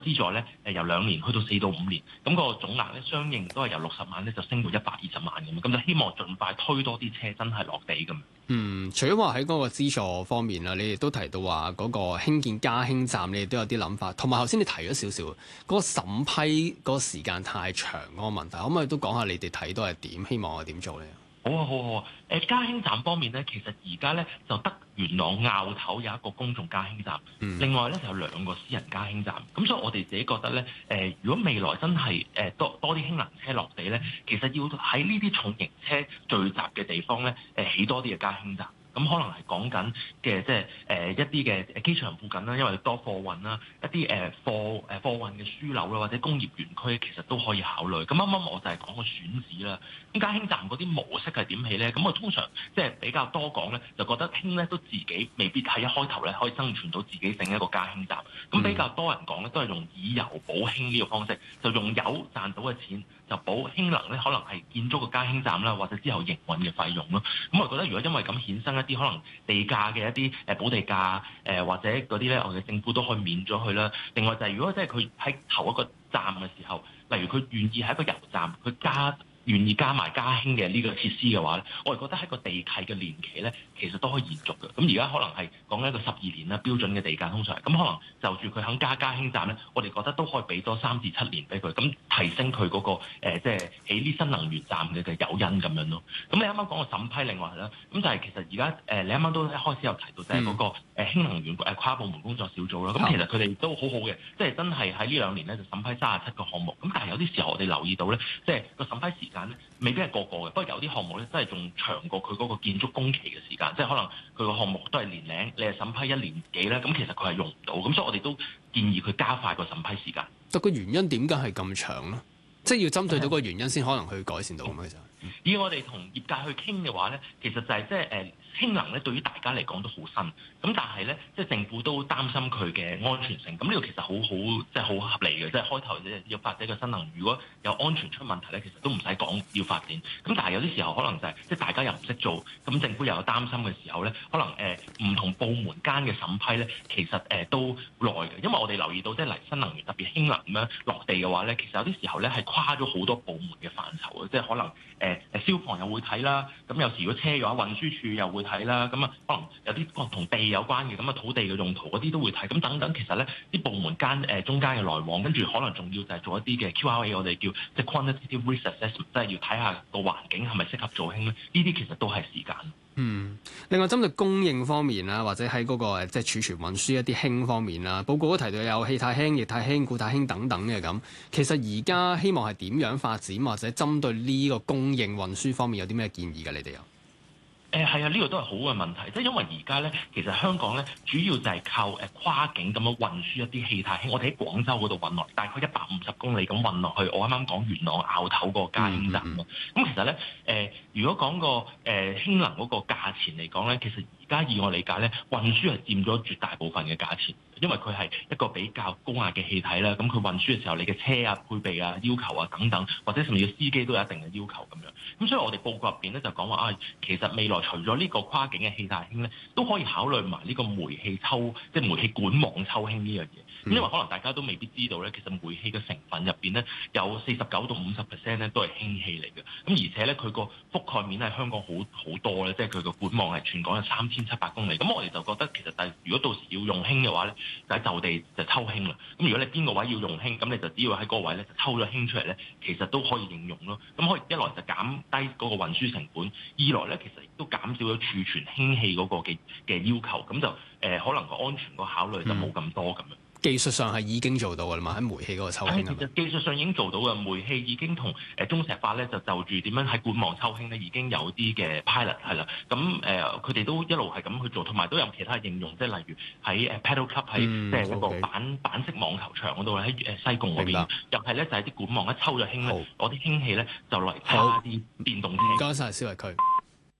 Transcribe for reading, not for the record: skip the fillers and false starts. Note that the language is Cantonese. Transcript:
資助咧由2年去到4到5年，咁個總額咧相應都係由60萬咧就升到120萬咁，咁就希望盡快推多啲車真係落地咁。 除咗話喺嗰個資助方面啦，你哋都提到話嗰個興建加氫站，你哋都有啲諗法。同埋頭先你提咗少少嗰個審批嗰個時間太長嗰個問題，可唔可以都講下你哋睇到係點？希望我點做咧？ 好啊，好啊，加氫站方面咧，其實而家咧就得元朗坳頭有一個公眾加氫站，另外咧就有2個私人加氫站。咁所以我哋自己覺得咧，如果未來真係多啲氫能車落地咧，其實要喺呢啲重型車聚集嘅地方咧，起多啲嘅加氫站。咁可能係講緊嘅，即係一啲嘅機場附近啦，因為多貨運啦，一啲貨運嘅樞紐啦，或者工業園區，其實都可以考慮。咁啱啱我就係講個選址啦。咁加氫站嗰啲模式係點起咧？咁我通常即係比較多講咧，就覺得氫咧都自己未必喺一開頭咧可以生存到自己整一個加氫站。咁比較多人講咧，都係用以油補氫呢個方式，就用油賺到嘅錢就補氫能咧，可能係建築個加氫站啦，或者之後營運嘅費用咯。咁我覺得如果因為咁衍生一啲可能地價嘅一啲補地價或者嗰啲咧，我哋政府都可以免咗佢啦。另外就係如果即係佢喺頭一個站嘅時候，例如佢願意喺一個油站，佢願意加埋加氫嘅呢個設施嘅話咧，我哋覺得喺個地契嘅年期咧，其實都可以延續嘅。咁而家可能係講緊一個12年啦，標準嘅地價通常。咁可能就住佢肯加氫站咧，我哋覺得都可以俾多3至7年俾佢，咁提升佢嗰個即係起啲新能源站嘅誘因咁樣咯。咁你啱啱講個審批，另外係啦，咁就係其實而家你啱啱都一開始有提到就係嗰個氫能源跨部門工作小組啦。咁其實佢哋都好好嘅，即係真係喺呢2年咧就審批37個項目。咁但係有啲時候我哋留意到咧，即係個審批時間咧未必係個個嘅，不過有啲項目咧真係仲長過佢嗰個建築工期嘅時間，即係可能佢個項目都係年零，你係審批1年幾咧，咁其實佢係用唔到，咁所以我哋都建議佢加快個審批時間。 但個原因點解係咁長咧？即係要針對到個原因先可能去改善到咁嘅。其實以我哋同業界去傾嘅話咧，其實就係即係氫能咧對於大家嚟講都好新，咁但係咧即係政府都擔心佢嘅安全性，咁呢個其實好即係好合理嘅，即係開頭要發展個新能源，如果有安全出問題咧，其實都唔使講要發展。咁但係有啲時候可能就係即係大家又唔識做，咁政府又有擔心嘅時候咧，可能唔同部門間嘅審批咧，其實都耐嘅，因為我哋留意到即係嚟新能源特別氫能咁樣落地嘅話咧，其實有啲時候咧係跨咗好多部門嘅範疇嘅，即係可能消防又會睇啦，咁有時如果車嘅話，運輸署又會睇啦，咁啊可能有啲同地有關嘅，咁啊土地嘅用途嗰啲都會睇，咁等等，其實咧啲部門間中間嘅來往，跟住可能仲要就係做一啲嘅 QRA， 我哋叫即係 quantitative risk assessment，即係要睇下個環境係咪適合做氫咧，呢啲其實都係時間。 另外針對供應方面啦，或者喺嗰個即係儲存運輸一啲氫方面啦，報告都提到有氣態氫、液態氫、固態氫等等嘅咁。其實而家希望係點樣發展，或者針對呢個供應運輸方面有啲咩建議㗎？你哋有？ 係啊，呢個都係好嘅問題，即係因為而家咧，其實香港咧主要就係靠跨境咁樣運輸一啲氣態氫，我哋喺廣州嗰度運落，大概150公里咁運落去。我啱啱講元朗坳頭嗰個加氫站咯。咁其實咧，如果講個氫能嗰個價錢嚟講咧，其實而家以我理解咧，運輸係佔咗絕大部分嘅價錢。因為佢係一個比較高壓嘅氣體啦，咁佢運輸嘅時候，你嘅車啊、配備啊、要求啊等等，或者甚至司機都有一定嘅要求咁樣。咁所以我哋報告入邊咧就講話啊，其實未來除咗呢個跨境嘅氣態氫咧，都可以考慮埋呢個煤氣即係煤氣管網抽氫呢樣嘢。因為可能大家都未必知道咧，其實煤氣嘅成分入邊咧有49到50%咧都係氫氣嚟嘅。咁而且咧佢個覆蓋面係香港好多咧，即係佢個管網係全港有3700公里。咁我哋就覺得其實如果到時要用氫嘅話咧，就喺就地就抽氫啦。咁如果你邊個位要用氫，咁你就只要喺嗰個位咧就抽咗氫出嚟咧，其實都可以應用咯。咁可以一來就減低嗰個運輸成本，二來咧其實亦都減少咗儲存氫氣嗰個嘅要求，咁就可能個安全個考慮就冇咁多咁樣。 技術上係已經做到㗎啦嘛，喺煤氣嗰個抽氫。 其實技術上已經做到嘅，煤氣已經同中石化咧就住點樣喺管網抽氫咧已經有啲嘅 pilot 係啦。咁佢哋都一路係咁去做，同埋都有其他應用，即係例如喺 Paddle Club 喺即係一個板式網球場嗰度喺西貢嗰邊，又係咧就係啲管網一抽咗氫咧，攞啲氫氣咧就嚟揸啲電動車。 唔該晒，蕭偉區。